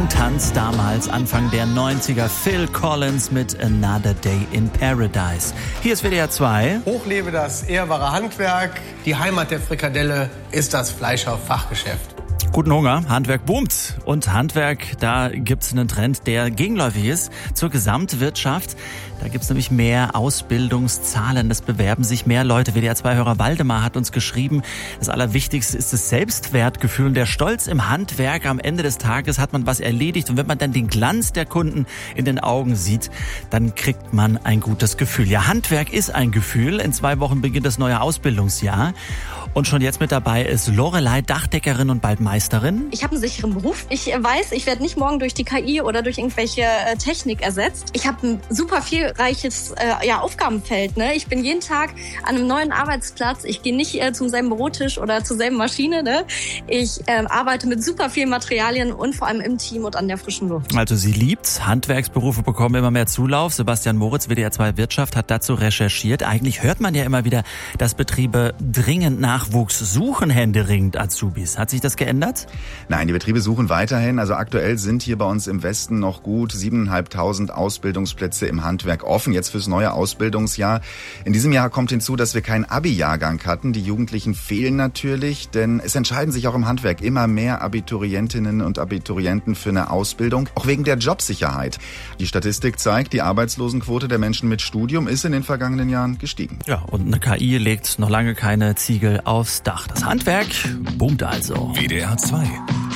Riesentanz damals, Anfang der 90er. Phil Collins mit Another Day in Paradise. Hier ist WDR 2. Hoch lebe das ehrbare Handwerk. Die Heimat der Frikadelle ist das Fleischer Fachgeschäft. Guten Hunger, Handwerk boomt. Und Handwerk, da gibt's einen Trend, der gegenläufig ist zur Gesamtwirtschaft. Da gibt's nämlich mehr Ausbildungszahlen, es bewerben sich mehr Leute. WDR-2-Hörer Waldemar hat uns geschrieben, das Allerwichtigste ist das Selbstwertgefühl und der Stolz im Handwerk. Am Ende des Tages hat man was erledigt und wenn man dann den Glanz der Kunden in den Augen sieht, dann kriegt man ein gutes Gefühl. Ja, Handwerk ist ein Gefühl. In 2 Wochen beginnt das neue Ausbildungsjahr. Und schon jetzt mit dabei ist Lorelei, Dachdeckerin und bald Meisterin. Ich habe einen sicheren Beruf. Ich weiß, ich werde nicht morgen durch die KI oder durch irgendwelche Technik ersetzt. Ich habe ein super vielreiches Aufgabenfeld. Ne? Ich bin jeden Tag an einem neuen Arbeitsplatz. Ich gehe nicht zum selben Bürotisch oder zur selben Maschine. Ne? Ich arbeite mit super vielen Materialien und vor allem im Team und an der frischen Luft. Also sie liebt's. Handwerksberufe bekommen immer mehr Zulauf. Sebastian Moritz, WDR 2 Wirtschaft, hat dazu recherchiert. Eigentlich hört man ja immer wieder, dass Betriebe dringend Nachwuchs suchen, händeringend Azubis. Hat sich das geändert? Nein, die Betriebe suchen weiterhin. Also aktuell sind hier bei uns im Westen noch gut 7.500 Ausbildungsplätze im Handwerk offen, jetzt fürs neue Ausbildungsjahr. In diesem Jahr kommt hinzu, dass wir keinen Abi-Jahrgang hatten. Die Jugendlichen fehlen natürlich, denn es entscheiden sich auch im Handwerk immer mehr Abiturientinnen und Abiturienten für eine Ausbildung, auch wegen der Jobsicherheit. Die Statistik zeigt, die Arbeitslosenquote der Menschen mit Studium ist in den vergangenen Jahren gestiegen. Ja, und eine KI legt noch lange keine Ziegel aufs Dach. Das Handwerk boomt also. WDR 2